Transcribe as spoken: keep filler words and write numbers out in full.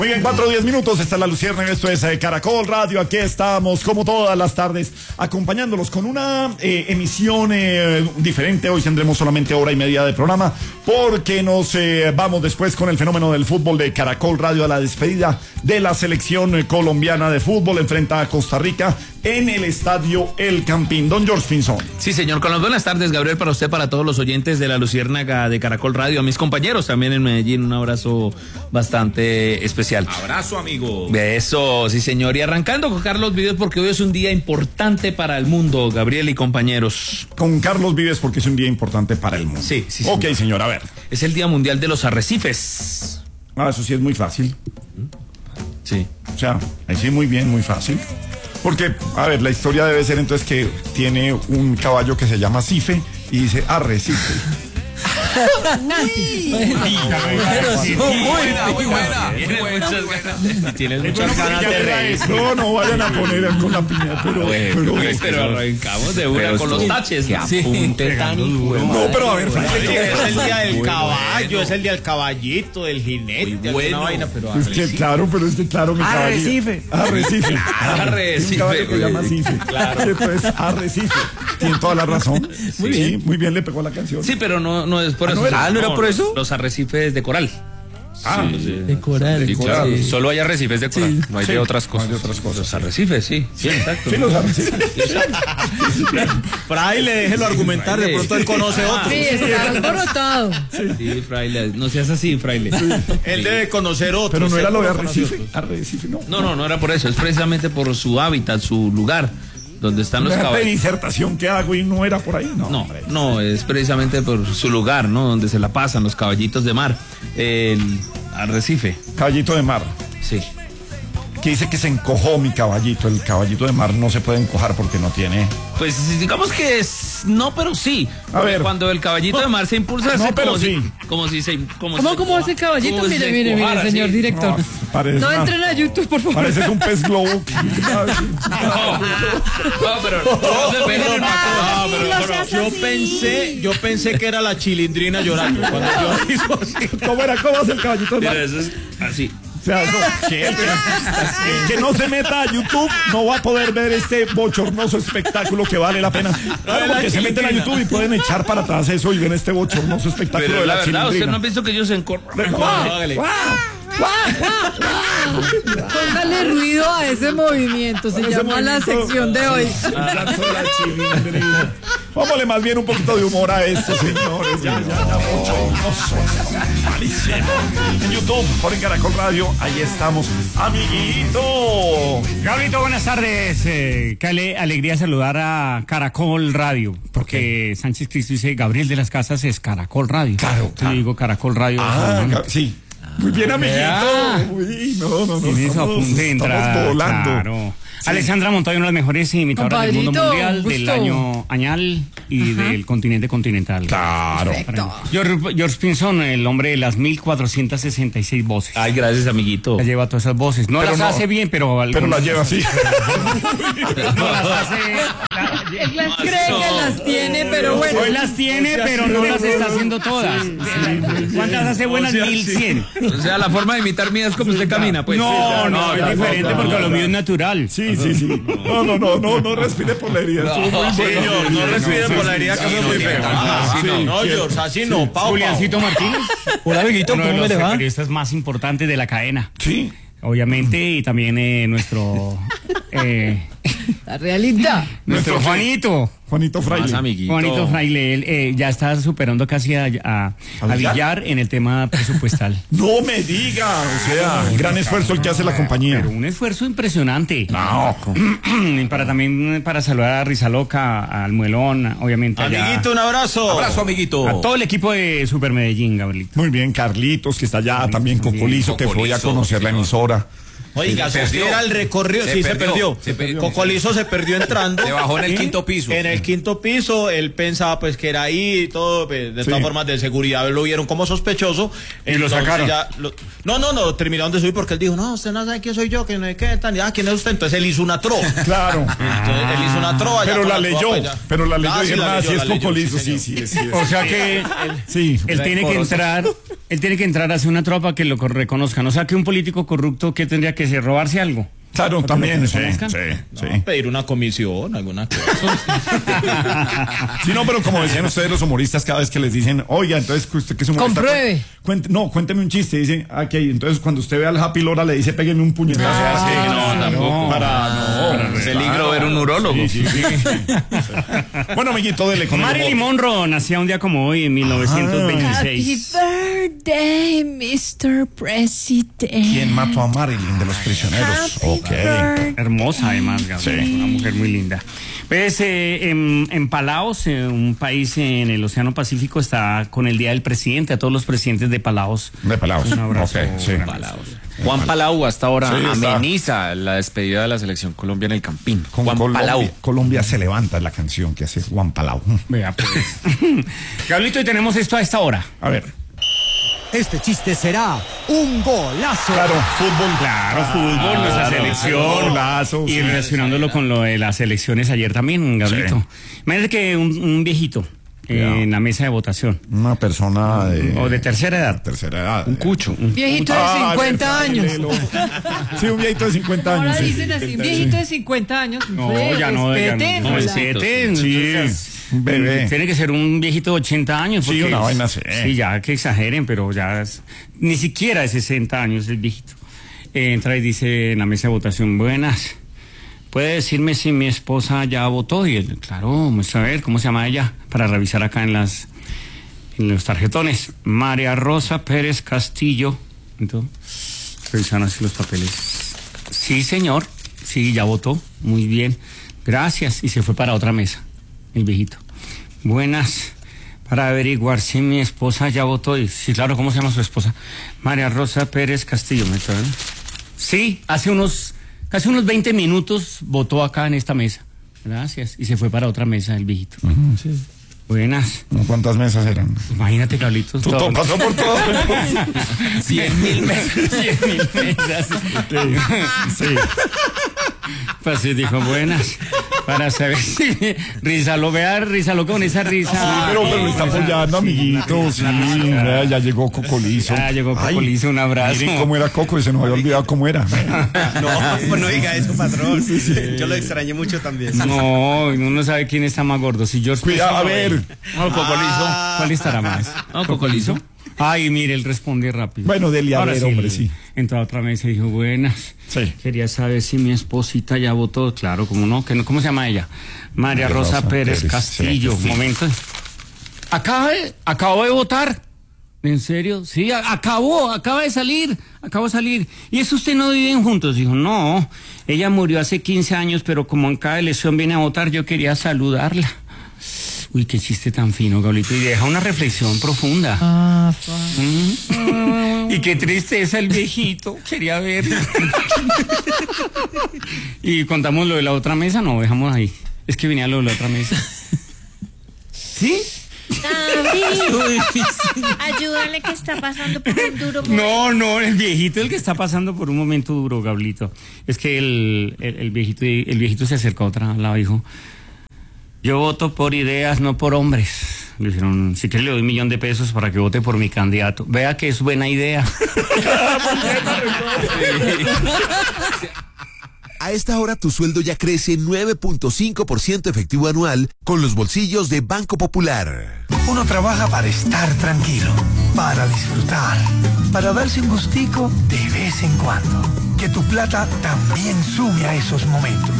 Muy bien, cuatro o diez minutos, está la Luciérnaga, esto es eh, Caracol Radio, aquí estamos como todas las tardes acompañándolos con una eh, emisión eh, diferente. Hoy tendremos solamente hora y media de programa porque nos eh, vamos después con el fenómeno del fútbol de Caracol Radio a la despedida de la selección eh, colombiana de fútbol, enfrenta a Costa Rica en el estadio El Campín. Don George Pinzón. Sí, señor, con las buenas tardes, Gabriel, para usted, para todos los oyentes de la Luciérnaga de Caracol Radio, a mis compañeros también en Medellín, un abrazo bastante especial. Abrazo, amigo. Eso, sí, señor. Y arrancando con Carlos Vives porque hoy es un día importante para el mundo, Gabriel y compañeros. Con Carlos Vives porque es un día importante para el mundo. Sí, sí. Ok, señor, señor, a ver. Es el Día Mundial de los Arrecifes. Ah, eso sí es muy fácil. Sí. O sea, ahí sí muy bien, muy fácil. Porque, a ver, la historia debe ser entonces que tiene un caballo que se llama Cife y dice Arrecife. Uy, muy buena, muy buena. Muchas ganas. Tienes muchas Bueno, ganas ya de era reír. eso. No, no vayan a poner con la piña, pero, pero, Pero, pero arrancamos de una con los taches. Que apunte tan hijo de no, madre. pero a ver, Felipe, Es el día del Muy caballo, bueno. es el día del caballito, del jinete, Muy alguna bueno. vaina, pero es que claro, pero es que claro, mi caballo. Arrecife. Arrecife. Arrecife, Un caballo que se llama güey. Cife. Claro. Entonces, Arrecife. Tiene toda la razón. Muy Sí, bien. muy bien le pegó la canción. Sí, pero no, no es por Ah, eso. ¿no era? Ah, ¿no era por eso? Los arrecifes de coral. Ah, De coral. Sí, claro, coral. solo hay arrecifes de coral. No hay Sí, de otras no cosas. hay de otras cosas. Los arrecifes, sí. Sí, exacto. Sí, los arrecifes. Fraile, déjelo argumentar, de pronto él conoce otro. Sí, está alborotado. Sí, fraile. No seas así, fraile. Él debe conocer otro. Pero no era lo de seguro conoce Arrecife. otro. Arrecife, no. No, no, no era por eso. Es precisamente por su hábitat, su lugar, donde están los Una caballos. disertación que hago y no era por ahí, no. No, hombre. no, es precisamente por su lugar, ¿no? Donde se la pasan los caballitos de mar. El arrecife, Caballito de mar. sí. Que dice que se encojó mi caballito. El caballito de mar no se puede encojar porque no tiene. Pues digamos que es, no, pero sí. A ver. Cuando el caballito de mar se impulsa, No, hace pero como sí. si, como si se, como ¿Cómo, si cómo se hace el caballito? como si Mire, se mire, mire, encojara, señor sí. director. No, parece No una- entren a YouTube, por favor. Pareces un pez globo. que- No, no, pero no se peleen en No, pero, no pero seas yo así. pensé, yo pensé que era la chilindrina llorando cuando yo hizo así. ¿Cómo era? ¿Cómo hace el caballito de mar? Mira, eso es así. O sea, no, que, el que no se meta a YouTube no va a poder ver este bochornoso espectáculo que vale la pena. Claro, porque se meten a YouTube y pueden echar para atrás eso y ven este bochornoso espectáculo Pero de la la verdad, usted no ha chilindrina. visto que ellos se encorvan. Hágale. Póngale ruido a ese movimiento. Se Ese llama la movimiento- sección de hoy. Lanzó la chilindrina. Vámonos más bien un poquito de humor a esto, señores. Ya, ya, ya, bochornoso. Malísimo. En YouTube, por en Caracol Radio, ahí estamos. Amiguito. Gabrielito, buenas tardes. Eh, qué ale- alegría saludar a Caracol Radio, porque Sánchez Cristo dice Gabriel de las Casas es Caracol Radio. Claro, Yo claro. digo Caracol Radio. Ah, solamente. sí. Muy bien, amiguito. Uy, no, no, no. En eso Estamos, apunte de entrada, estamos volando. Claro. Alexandra Montoya, una de las mejores imitadoras del mundo Compadrito, mundial, gusto. del año añal y del continente continental. Claro. Perfecto. George, George Pinzon, el hombre de las mil cuatrocientas sesenta y seis voces. Ay, gracias, amiguito. La lleva todas esas voces. No Pero las no- hace bien, pero Pero algunas la lleva así. no las hace. Él las cree que las tiene, pero bueno. Hoy las tiene, pero no las está haciendo todas. ¿Cuántas hace buenas? Mil cien. O sea, la forma de imitar mía es como usted camina, pues. No, no, ya, es no, diferente no, porque no, lo no. mío es natural. Sí, sí, sí. No, no, no, no, no respire por la herida. Estuvo muy bueno. Señor, no respire por la herida que fue muy feo. Ah, sí, no, no, sí. George, así no, pau, pau. Juliancito Martínez. Hola, amiguito, Uno de ¿cómo me los le va? periodistas más importantes de la cadena. Sí. Obviamente, y también eh, nuestro eh, La realidad. nuestro Juanito. Juanito Fraile. Más amiguito. Juanito Fraile, él eh, ya está superando casi a, a, a Villar? Villar en el tema presupuestal. No me diga. O sea, gran esfuerzo el que hace la compañía. Pero un esfuerzo impresionante. No. Y para también para saludar a Rizaloca, al Muelón, obviamente. allá. Amiguito, un abrazo. Abrazo, amiguito. A todo el equipo de Super Medellín, Gabrielito. Muy bien, Carlitos, que está allá. Carlitos También también. Cocolizo, que fue a Cocolizo, conocer la señor. emisora. Oiga, Se perdió. sostiene el recorrido. Se Sí, se perdió, perdió. se perdió. Cocolizo se perdió entrando. Se bajó en el quinto piso. En el quinto piso, él pensaba pues que era ahí y todo, pues, de Sí. todas formas de seguridad lo vieron como sospechoso. Y lo Entonces sacaron. ya lo- no, no, no, terminaron de subir porque él dijo, no, usted no sabe quién soy yo, que no es que tan, ah, ¿quién es usted? Entonces él hizo una trova. Claro. Entonces él hizo una trova. ya Pero con la trova, leyó. pues, ya. Pero la leyó. Ah, Y sí, dijeron, la ah, leyó, sí la es leyó, Cocolizo. sí, Sí, señor. sí, sí. O sea que Sí. él tiene que entrar Él tiene que entrar a hacer una tropa que lo reconozcan. O sea, que un político corrupto, ¿qué tendría que hacer? ¿Robarse algo? Claro, también, sí, sí, sí. No, pedir una comisión, alguna cosa. Sí, no, pero como decían ustedes los humoristas, cada vez que les dicen, oiga, entonces usted que es humorista, compruebe. Cuente, no, cuénteme un chiste, dice, aquí, entonces cuando usted ve al Happy Lora le dice, péguenme un puñetazo. Ah, así, sí, no, tampoco. Para, no, Para peligro ver un urólogo. Sí, sí, sí. Bueno, amiguito, dele con el Marilyn humor. Monroe nacía un día como hoy, en mil novecientos veintiséis. Happy birthday, mister President. ¿Quién mató a Marilyn de los prisioneros? Happy Ok. birthday. Hermosa, además, Gabriel. Sí. Una mujer muy linda. Pues eh, en, en Palaos, eh, un país en el Océano Pacífico, está con el Día del Presidente. A todos los presidentes de Palaos. De Palaos. Un abrazo. Ok, sí. Palaos. Juan Palau hasta ahora Sí, está. ameniza la despedida de la selección Colombia en el Campín. Con Juan Colombia, Palau. Colombia se levanta es la canción que hace Juan Palau. Vea, pues. Gablito, y tenemos esto a esta hora. A ver. Este chiste será un golazo. Claro, fútbol. Claro, fútbol, nuestra selección. Golazo, Y sí. relacionándolo con lo de las elecciones ayer también, Gablito. Sí. Imagínate que un, un viejito eh, en la mesa de votación, Una persona de... o de tercera edad, tercera edad. Un cucho. Viejito de Ah, cincuenta años. Lelo. Sí, un viejito de cincuenta años. Ahora sí. dicen así, viejito de cincuenta años. no, Pues, ya no, ya respeten, no, hola. respeten, Sí, entonces, un bebé. tiene que ser un viejito de ochenta años. Sí, porque una es- vaina así. Sí, ya que exageren, pero ya es- ni siquiera de sesenta años el viejito. Eh, entra y dice en la mesa de votación, buenas, ¿puede decirme si mi esposa ya votó? Y él, claro, vamos a ver, ¿cómo se llama ella? Para revisar acá en las en los tarjetones. María Rosa Pérez Castillo. Entonces, revisaron así los papeles. Sí, señor, sí, ya votó, muy bien, gracias. Y se fue para otra mesa, el viejito. Buenas, para averiguar si mi esposa ya votó. Y, sí, claro, ¿cómo se llama su esposa? María Rosa Pérez Castillo. ¿Me traen? Sí, hace unos, casi unos veinte minutos votó acá en esta mesa. Gracias. Y se fue para otra mesa el viejito. Buenas. ¿Cuántas mesas eran? Imagínate, Carlitos. Tú todo- todo pasó por todo. Cien mil mesas. Cien mil mesas. Sí. Pues sí, dijo, buenas. Para saber si... Rízalo, vea, rízalo con esa risa. Sí, pero, pero lo está apoyando, amiguito. Sí, vea, ya llegó Coco Lizo. Ya llegó Coco Ay, Lizo, un abrazo. Miren cómo era Coco y se nos había olvidado cómo era. No, pues no diga eso, patrón. Yo lo extrañé mucho también. No, uno no sabe quién está más gordo. Si George Cuidado, a Clooney. ver. No, Coco Lizo. ¿Cuál estará más? No, Coco Lizo. Ay, mire, él responde rápido. Bueno, dele a Ahora ver, sí, hombre, sí. Entró a otra mesa y dijo, buenas. Sí. Quería saber si mi esposita ya votó. Claro, ¿cómo no? ¿Que no? ¿Cómo se llama ella? María María Rosa, Rosa Pérez, Pérez, Castillo. sí, sí. Momento. Acaba de, acabo de votar. ¿En serio? Sí, a- acabó, acaba de salir, acabo de salir. ¿Y eso usted no viven juntos? Dijo, no, ella murió hace quince años, pero como en cada elección viene a votar, yo quería saludarla. Uy, qué chiste tan fino, Gablito. Y deja una reflexión profunda. Ah, fa- Mm. Y qué tristeza el viejito, quería ver. Y contamos lo de la otra mesa, no, dejamos ahí. Es que venía lo de la otra mesa. ¿Sí? Ayúdale que está pasando por un duro momento. No, no, el viejito es el que está pasando por un momento duro, Gablito. Es que el, el, el viejito el viejito se acercó a otra lado y dijo, yo voto por ideas, no por hombres. Le dijeron, si quiere le doy un millón de pesos para que vote por mi candidato. Vea que es buena idea. A esta hora tu sueldo ya crece nueve punto cinco por ciento efectivo anual con los bolsillos de Banco Popular. Uno trabaja para estar tranquilo, para disfrutar, para darse un gustico de vez en cuando. Que tu plata también sume a esos momentos.